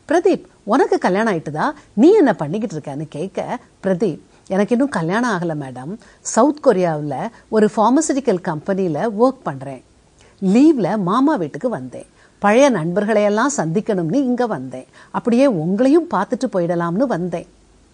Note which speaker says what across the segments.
Speaker 1: பிரதீப், உனக்கு கல்யாணம் ஆயிட்டுதா, நீ என்ன பண்ணிக்கிட்டு இருக்கன்னு கேட்க, பிரதீப், எனக்கு இன்னும் கல்யாணம் ஆகலை மேடம். சவுத் கொரியாவில் ஒரு ஃபார்மசூட்டிக்கல் கம்பெனியில் ஒர்க் பண்ணுறேன். லீவில் மாமா வீட்டுக்கு வந்தேன். பழைய நண்பர்களையெல்லாம் சந்திக்கணும்னு இங்கே வந்தேன். அப்படியே உங்களையும் பார்த்துட்டு போயிடலாம்னு வந்தேன்.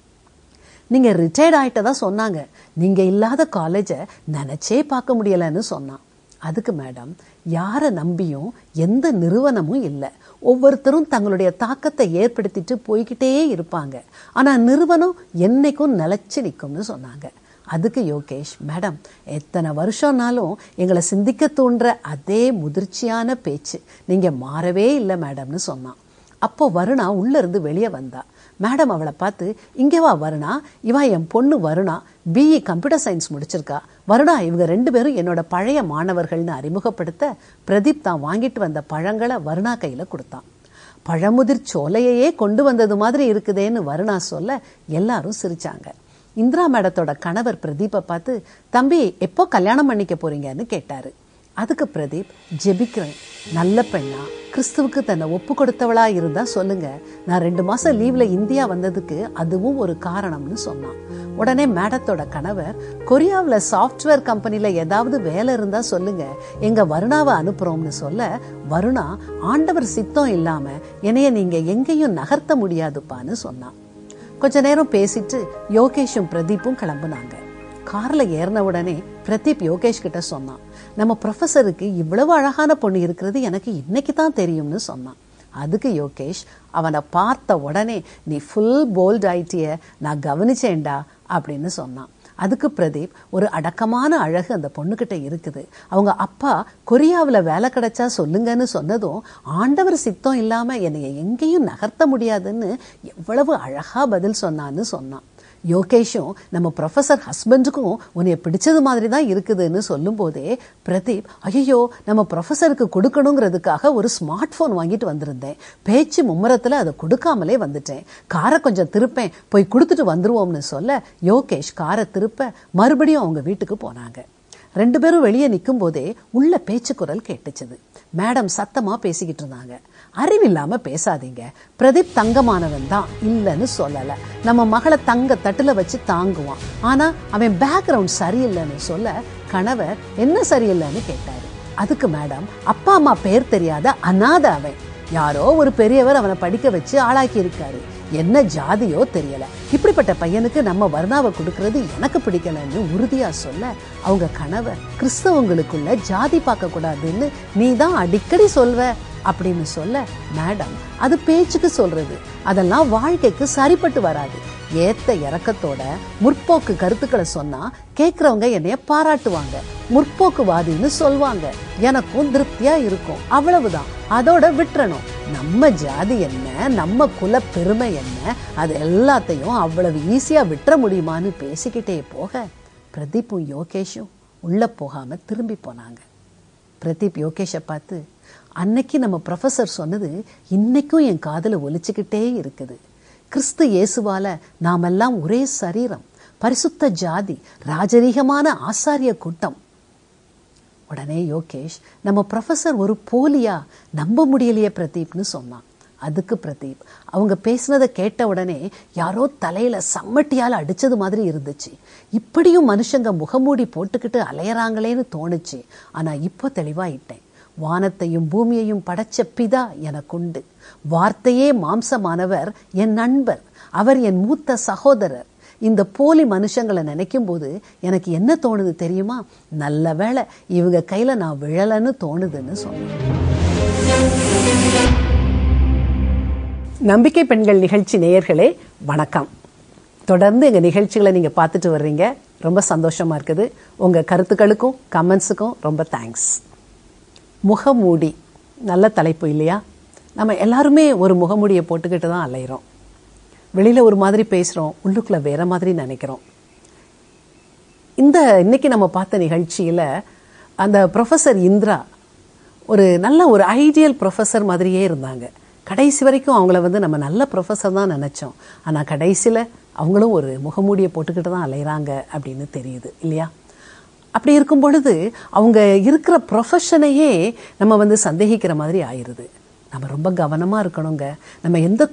Speaker 1: நீங்கள் ரிட்டையர்ட் ஆகிட்டதா சொன்னாங்க. நீங்கள் இல்லாத காலேஜை நினச்சே பார்க்க முடியலைன்னு சொன்னான். அதுக்கு மேடம், யாரை நம்பியும் எந்த நிறுவனமும் இல்லை. ஒவ்வொருத்தரும் தங்களுடைய தாக்கத்தை ஏற்படுத்திட்டு போய்கிட்டே இருப்பாங்க. ஆனால் நிறுவனம் என்னைக்கும் நிலைச்சு நிற்கும்னு சொன்னாங்க. அதுக்கு யோகேஷ், மேடம், எத்தனை வருஷம்னாலும் எங்களை சிந்திக்க தூண்டுற அதே முதிர்ச்சியான பேச்சு, நீங்கள் மாறவே இல்லை மேடம்னு சொன்னான். அப்போ வருணா உள்ளேருந்து வெளியே வந்தா. மேடம் அவளை பார்த்து, இங்கே வா வருணா, இவா என் பொண்ணு Varuna, BE computer science முடிச்சிருக்கா. Varuna, இவங்க 2 பேரும் என்னோட பழைய மாணவர்கள்னு அறிமுகப்படுத்த பிரதீப் தான் வாங்கிட்டு வந்த பழங்களை வருணா கையில் கொடுத்தான். பழமுதிர் சோலையையே கொண்டு வந்தது மாதிரி இருக்குதேன்னு வருணா சொல்ல எல்லாரும் சிரிச்சாங்க. இந்திரா மேடத்தோட கணவர் பிரதீப்பை பார்த்து, தம்பி, எப்போ கல்யாணம் பண்ணிக்க போறீங்கன்னு கேட்டாரு. அதுக்கு பிரதீப், ஜெபிக்கிறேன், நல்ல பெண்ணா, கிறிஸ்துவுக்கு தன்னை ஒப்பு கொடுத்தவளா இருந்தா சொல்லுங்க. நான் 2 மாசம் லீவ்ல இந்தியா வந்ததுக்கு அதுவும் ஒரு காரணம்னு சொன்னான். உடனே மேடத்தோட கணவர், கொரியாவில் சாஃப்ட்வேர் கம்பெனில ஏதாவது வேலை இருந்தா சொல்லுங்க, எங்க வருணாவை அனுப்புறோம்னு சொல்ல, வருணா, ஆண்டவர் சித்தம் இல்லாம என்னைய நீங்க எங்கேயும் நகர்த்த முடியாதுப்பான்னு சொன்னான். கொஞ்ச நேரம் பேசிட்டு யோகேஷும் பிரதீப்பும் கிளம்புனாங்க. கார்ல ஏறின உடனே பிரதீப் யோகேஷ் கிட்ட சொன்னான், நம்ம ப்ரொஃபஸருக்கு இவ்வளவு அழகான பொண்ணு இருக்கிறது எனக்கு இன்னைக்கு தான் தெரியும்னு சொன்னான். அதுக்கு யோகேஷ், அவனை பார்த்த உடனே, நீ ஃபுல் போல்ட் ஆயிட்டிய, நான் கவனிச்சேன்டா அப்படின்னு சொன்னான். அதுக்கு பிரதீப், ஒரு அடக்கமான அழகு அந்த பொண்ணுகிட்ட இருக்குது. அவங்க அப்பா கொரியாவில் வேலை கிடைச்சா சொல்லுங்கன்னு சொன்னதும், ஆண்டவர் சித்தம் இல்லாம என்னைய எங்கேயும் நகர்த்த முடியாதுன்னு எவ்வளவு அழகா பதில் சொன்னான்னு சொன்னான். யோகேஷும், நம்ம ப்ரொஃபஸர் ஹஸ்பண்டுக்கும் உன்னைய பிடிச்சது மாதிரி தான் இருக்குதுன்னு சொல்லும் போதே பிரதீப், ஐயோ, நம்ம ப்ரொஃபஸருக்கு கொடுக்கணுங்கிறதுக்காக ஒரு ஸ்மார்ட் போன் வாங்கிட்டு வந்திருந்தேன். பேச்சு மும்முரத்தில் அதை கொடுக்காமலே வந்துட்டேன். காரை கொஞ்சம் திருப்பேன், போய் கொடுத்துட்டு வந்துருவோம்னு சொல்ல யோகேஷ் காரை திருப்ப மறுபடியும் அவங்க வீட்டுக்கு போனாங்க. 2 பேரும் வெளியே நிற்கும் போதே உள்ள பேச்சு குரல் கேட்டுச்சுது. மேடம் சத்தமா பேசிக்கிட்டு இருந்தாங்க. அறிவில்லாம பேசாதீங்க, பிரதீப் தங்கமானவன் தான், இல்லைன்னு சொல்லல. நம்ம மகளை தங்க தட்டுல வச்சு தாங்குவான். ஆனா அவன் பேக்ரவுண்ட் சரியில்லைன்னு சொல்ல, கணவர் என்ன சரியில்லைன்னு கேட்டாரு. அதுக்கு மேடம், அப்பா அம்மா பேர் தெரியாத அநாத அவன். யாரோ ஒரு பெரியவர் அவனை படிக்க வச்சு ஆளாக்கி இருக்காரு. என்ன ஜாதியோ தெரியல. இப்படிப்பட்ட பையனுக்கு நம்ம வருணாவை கொடுக்கறது எனக்கு பிடிக்கலன்னு உறுதியா சொல்ல, அவங்க கணவர், கிறிஸ்தவங்களுக்குள்ள ஜாதி பார்க்க கூடாதுன்னு நீ தான் அடிக்கடி சொல்வ அப்படின்னு சொல்ல, மேடம், அது பேச்சுக்கு சொல்றது, அதெல்லாம் வாழ்க்கைக்கு சரிப்பட்டு வராது. ஏத்த இறக்கத்தோட முற்போக்கு கருத்துக்களை சொன்னா கேட்கறவங்க என்னைய பாராட்டுவாங்க, முற்போக்குவாதின்னு சொல்வாங்க, எனக்கும் திருப்தியா இருக்கும், அவ்வளவுதான். அதோட விட்டுறணும். நம்ம ஜாதி என்ன, நம்ம குல பெருமை என்ன, அது எல்லாத்தையும் அவ்வளவு ஈஸியா விட்டுற முடியுமான்னு பேசிக்கிட்டே போக பிரதீப்பும் யோகேஷும் உள்ள போகாம திரும்பி போனாங்க. பிரதீப் யோகேஷை பார்த்து, அன்னைக்கு நம்ம ப்ரொஃபஸர் சொன்னது இன்னைக்கும் என் காதுல ஒலிச்சுக்கிட்டே இருக்குது. கிறிஸ்து இயேசுவால நாமெல்லாம் ஒரே சரீரம், பரிசுத்த ஜாதி, ராஜரீகமான ஆசாரிய கூட்டம். உடனே யோகேஷ், நம்ம ப்ரொஃபஸர் ஒரு போலியா, நம்ப முடியலையே பிரதீப்னு சொன்னான். அதுக்கு பிரதீப், அவங்க பேசினதை கேட்ட உடனே யாரோ தலையில சம்மட்டியால் அடிச்சது மாதிரி இருந்துச்சு. இப்படியும் மனுஷங்க முகமூடி போட்டுக்கிட்டு அலையறாங்களேன்னு தோணுச்சு. ஆனா இப்போ தெளிவாயிட்டேன். வானத்தையும் பூமியையும் படைச்ச பிதா எனக்குண்டு. வார்த்தையே மாம்சமானவர் என் நண்பர், அவர் என் மூத்த சகோதரர். இந்த போலி மனுஷங்களை நினைக்கும் போது எனக்கு என்ன தோணுது தெரியுமா? நல்ல வேளை இவங்க கையில நான் விழலன்னு தோணுதுன்னு சொன்னேன். நம்பிக்கை பெண்கள் நிகழ்ச்சி நேயர்களே, வணக்கம். தொடர்ந்து எங்க நிகழ்ச்சிகளை நீங்க பார்த்துட்டு வர்றீங்க, ரொம்ப சந்தோஷமா இருக்குது. உங்க கருத்துக்களுக்கும் கமெண்ட்ஸுக்கும் ரொம்ப தேங்க்ஸ். முகமூடி, நல்ல தலைப்பு இல்லையா? நம்ம எல்லாருமே ஒரு முகமூடியை போட்டுக்கிட்டு தான் அலையிறோம். வெளியில் ஒரு மாதிரி பேசுகிறோம், உள்ளுக்குள்ளே வேற மாதிரி நினைக்கிறோம். இன்னைக்கு நம்ம பார்த்த நிகழ்ச்சியில் அந்த ப்ரொஃபஸர் இந்திரா ஒரு நல்ல ஒரு ஐடியல் ப்ரொஃபஸர் மாதிரியே இருந்தாங்க. கடைசி வரைக்கும் அவங்கள நம்ம நல்ல ப்ரொஃபஸர் தான் நினச்சோம். ஆனால் கடைசியில் அவங்களும் ஒரு முகமூடியை போட்டுக்கிட்டு தான் அலையிறாங்க அப்படின்னு தெரியுது இல்லையா? அப்படி இருக்கும் பொழுது அவங்க இருக்கிற ப்ரொஃபஷனையே நம்ம சந்தேகிக்கிற மாதிரி ஆயிடுது. நம்ம ரொம்ப கவனமாக இருக்கணுங்க. நம்ம எந்த